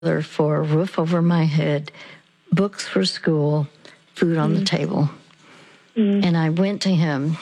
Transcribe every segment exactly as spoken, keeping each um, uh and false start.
for a roof over my head, books for school, food on mm. the table. Mm. And I went to him,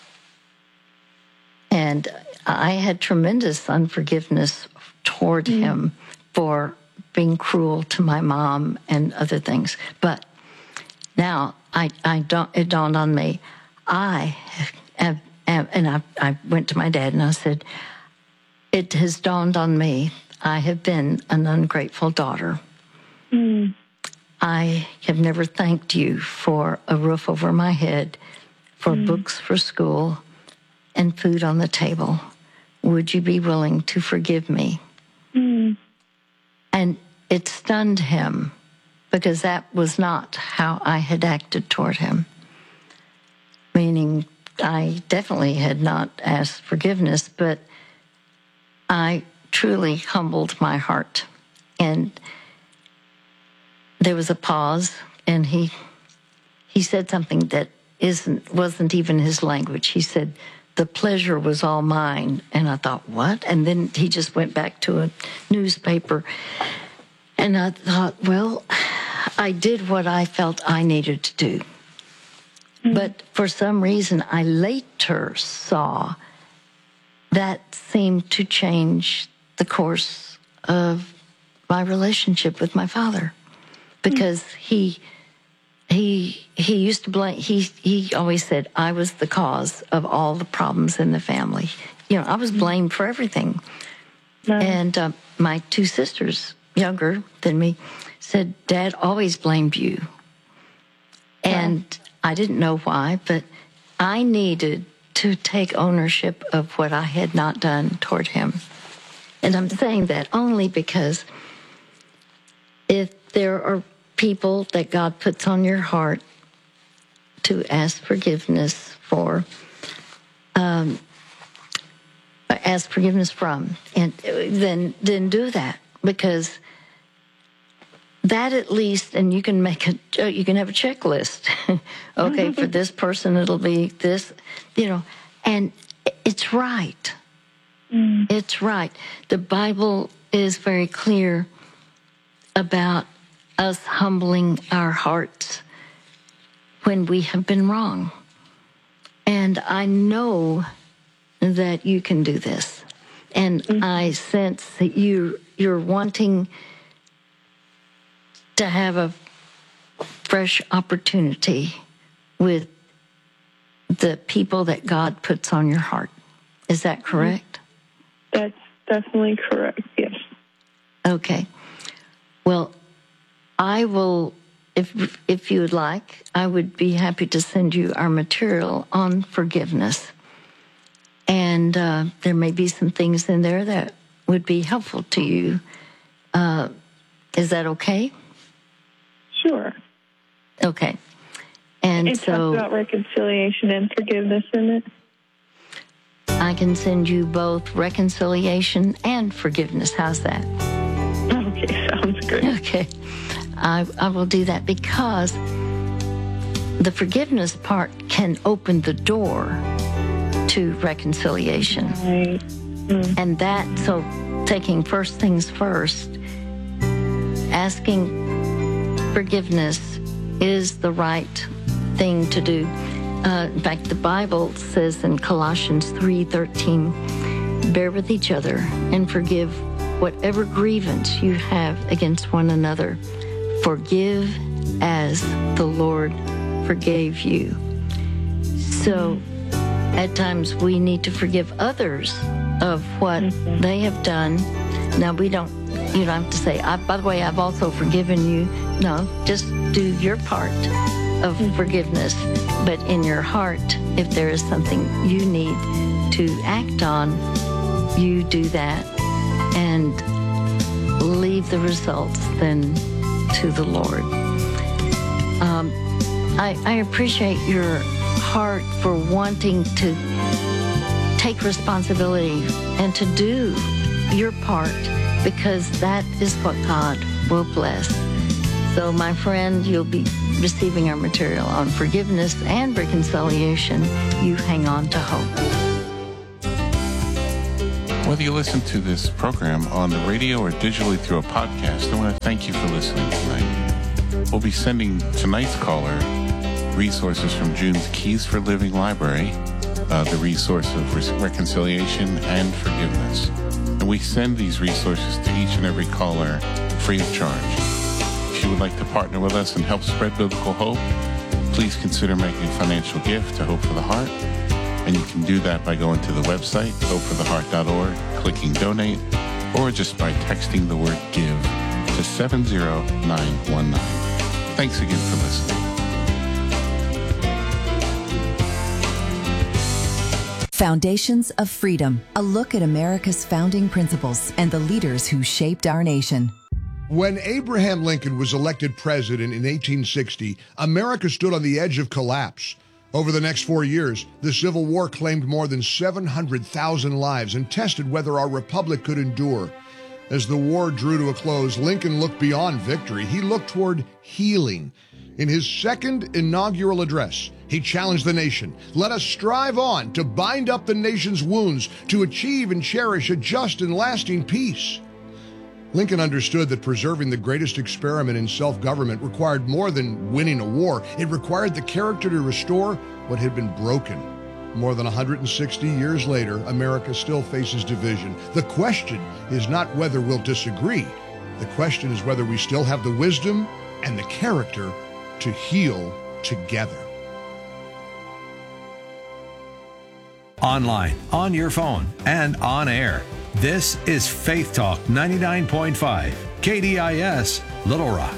and I had tremendous unforgiveness toward mm. him for being cruel to my mom and other things. But now I, I don't, it dawned on me, I have, have and I, I went to my dad and I said, it has dawned on me, I have been an ungrateful daughter. Mm. I have never thanked you for a roof over my head, for mm. books for school, and food on the table. Would you be willing to forgive me? Mm. And it stunned him, because that was not how I had acted toward him. Meaning, I definitely had not asked forgiveness, but I truly humbled my heart. And there was a pause, and he he said something that isn't wasn't even his language. He said, "The pleasure was all mine." And I thought, what? And then he just went back to a newspaper. And I thought, well, I did what I felt I needed to do. Mm-hmm. But for some reason, I later saw that seemed to change the course of my relationship with my father. Because mm-hmm. he he he used to blame, he, he always said, I was the cause of all the problems in the family. You know, I was blamed for everything. No. And uh, my two sisters, younger than me, said, Dad always blamed you. And yeah. I didn't know why, but I needed to take ownership of what I had not done toward him. And I'm saying that only because if there are people that God puts on your heart to ask forgiveness for, um, ask forgiveness from, and then then do that, because that at least, and you can make a, you can have a checklist. Okay, for this person it'll be this, you know, and it's right. Mm. It's right. The Bible is very clear about us humbling our hearts when we have been wrong. And I know that you can do this. And mm-hmm. I sense that you, you're wanting to have a fresh opportunity with the people that God puts on your heart. Is that correct? That's definitely correct, yes. Okay. Well, I will, if if you would like, I would be happy to send you our material on forgiveness. And uh, there may be some things in there that would be helpful to you. Uh, is that okay? Sure. Okay. And it so, talks about reconciliation and forgiveness in it. I can send you both reconciliation and forgiveness. How's that? Okay, sounds good. Okay. I, I will do that, because the forgiveness part can open the door to reconciliation. Right. Mm. And that, so taking first things first, asking forgiveness is the right thing to do. Uh, in fact, the Bible says in Colossians three thirteen, bear with each other and forgive whatever grievance you have against one another. Forgive as the Lord forgave you. So at times we need to forgive others of what mm-hmm. they have done. Now, we don't, you don't have to say, I, by the way, I've also forgiven you. No, just do your part of mm-hmm. forgiveness. But in your heart, if there is something you need to act on, you do that and leave the results then to the Lord. Um, I, I appreciate your heart for wanting to take responsibility and to do your part, because that is what God will bless. So, my friend, you'll be receiving our material on forgiveness and reconciliation. You hang on to hope. Whether you listen to this program on the radio or digitally through a podcast, I want to thank you for listening tonight. We'll be sending tonight's caller resources from June's Keys for Living library, uh, the resource of reconciliation and forgiveness. And we send these resources to each and every caller free of charge. If you would like to partner with us and help spread biblical hope, please consider making a financial gift to Hope for the Heart. And you can do that by going to the website, hope for the heart dot org, clicking donate, or just by texting the word give to seven zero nine one nine. Thanks again for listening. Foundations of Freedom, a look at America's founding principles and the leaders who shaped our nation. When Abraham Lincoln was elected president in eighteen sixty, America stood on the edge of collapse. Over the next four years, the Civil War claimed more than seven hundred thousand lives and tested whether our republic could endure. As the war drew to a close, Lincoln looked beyond victory. He looked toward healing. In his second inaugural address, he challenged the nation. Let us strive on to bind up the nation's wounds, to achieve and cherish a just and lasting peace. Lincoln understood that preserving the greatest experiment in self-government required more than winning a war. It required the character to restore what had been broken. More than one hundred sixty years later, America still faces division. The question is not whether we'll disagree. The question is whether we still have the wisdom and the character to heal together. Online, on your phone, and on air. This is Faith Talk ninety-nine point five, K D I S, Little Rock.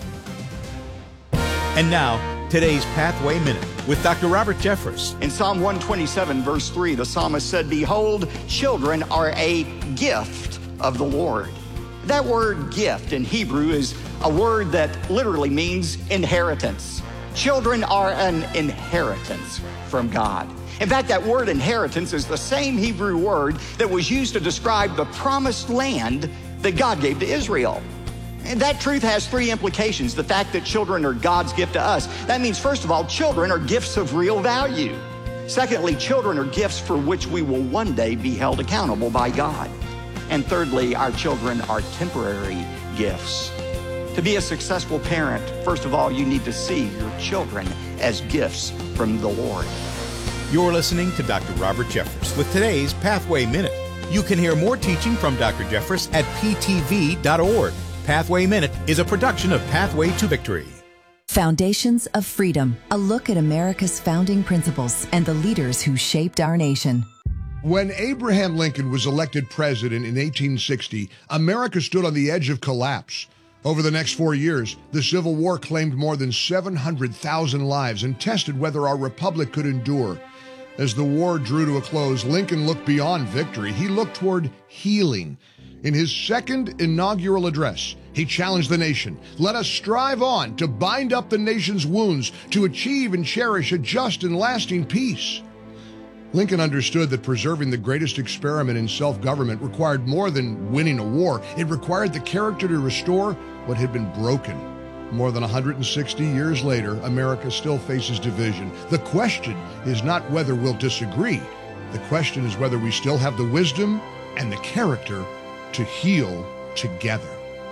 And now, today's Pathway Minute with Doctor Robert Jeffress. In Psalm one twenty-seven, verse three, the psalmist said, "Behold, children are a gift of the Lord." That word gift in Hebrew is a word that literally means inheritance. Children are an inheritance from God. In fact, that word inheritance is the same Hebrew word that was used to describe the promised land that God gave to Israel. And that truth has three implications. The fact that children are God's gift to us. That means, first of all, children are gifts of real value. Secondly, children are gifts for which we will one day be held accountable by God. And thirdly, our children are temporary gifts. To be a successful parent, first of all, you need to see your children as gifts from the Lord. You're listening to Doctor Robert Jeffress with today's Pathway Minute. You can hear more teaching from Doctor Jeffress at P T V dot org. Pathway Minute is a production of Pathway to Victory. Foundations of Freedom, a look at America's founding principles and the leaders who shaped our nation. When Abraham Lincoln was elected president in eighteen sixty, America stood on the edge of collapse. Over the next four years, the Civil War claimed more than seven hundred thousand lives and tested whether our republic could endure. As the war drew to a close, Lincoln looked beyond victory. He looked toward healing. In his second inaugural address, he challenged the nation. Let us strive on to bind up the nation's wounds, to achieve and cherish a just and lasting peace. Lincoln understood that preserving the greatest experiment in self-government required more than winning a war. It required the character to restore what had been broken. More than one hundred sixty years later, America still faces division. The question is not whether we'll disagree. The question is whether we still have the wisdom and the character to heal together.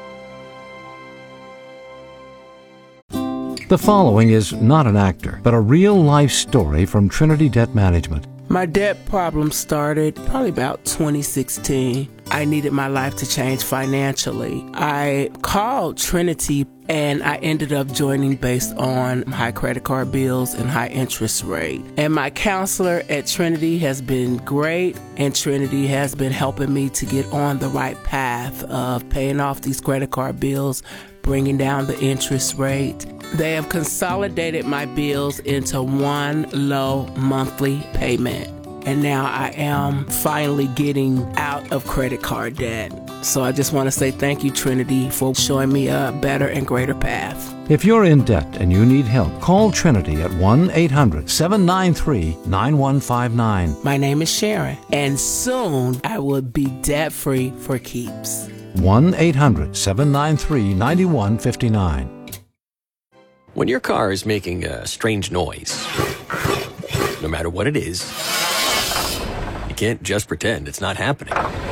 The following is not an actor, but a real-life story from Trinity Debt Management. My debt problem started probably about twenty sixteen. I needed my life to change financially. I called Trinity and I ended up joining based on high credit card bills and high interest rate. And my counselor at Trinity has been great, and Trinity has been helping me to get on the right path of paying off these credit card bills, bringing down the interest rate. They have consolidated my bills into one low monthly payment. And now I am finally getting out of credit card debt. So I just want to say thank you, Trinity, for showing me a better and greater path. If you're in debt and you need help, call Trinity at one eight hundred seven nine three nine one five nine. My name is Sharon, and soon I will be debt-free for keeps. one eight hundred seven nine three nine one five nine. When your car is making a strange noise, no matter what it is, can't just pretend it's not happening.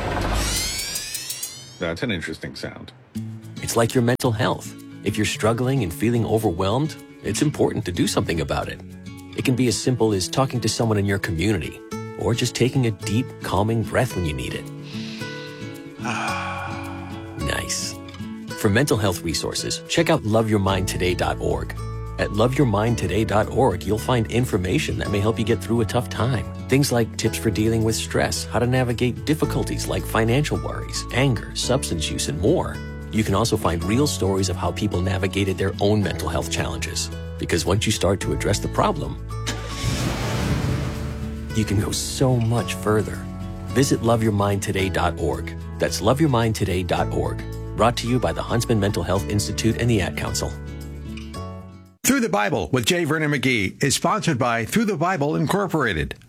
That's an interesting sound. It's like your mental health. If you're struggling and feeling overwhelmed, it's important to do something about it. It can be as simple as talking to someone in your community, or just taking a deep, calming breath when you need it. Nice. For mental health resources, check out love your mind today dot org. At love your mind today dot org, you'll find information that may help you get through a tough time. Things like tips for dealing with stress, how to navigate difficulties like financial worries, anger, substance use, and more. You can also find real stories of how people navigated their own mental health challenges. Because once you start to address the problem, you can go so much further. Visit love your mind today dot org. That's love your mind today dot org. Brought to you by the Huntsman Mental Health Institute and the Ad Council. Through the Bible with J. Vernon McGee is sponsored by Through the Bible Incorporated,